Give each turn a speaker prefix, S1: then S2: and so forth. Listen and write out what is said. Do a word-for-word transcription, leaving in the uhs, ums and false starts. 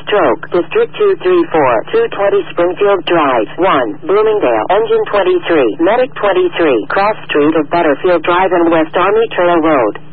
S1: Stroke, District two three four, two twenty Springfield Drive, one, Bloomingdale, Engine twenty-three, Medic twenty-three, Cross Street of Butterfield Drive and West Army Trail Road.